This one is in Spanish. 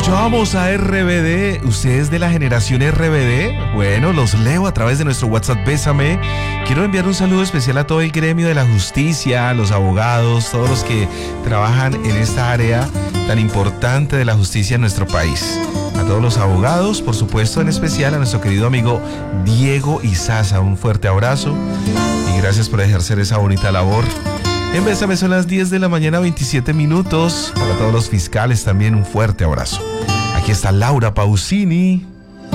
Escuchábamos a RBD. ¿Ustedes de la generación RBD? Bueno, los leo a través de nuestro WhatsApp Bésame. Quiero enviar un saludo especial a todo el gremio de la justicia, a los abogados, todos los que trabajan en esta área tan importante de la justicia en nuestro país. A todos los abogados, por supuesto, en especial a nuestro querido amigo Diego Izaza. Un fuerte abrazo y gracias por ejercer esa bonita labor. En Bésame son las 10 de la mañana, 27 minutos. Para todos los fiscales también un fuerte abrazo. Aquí está Laura Pausini.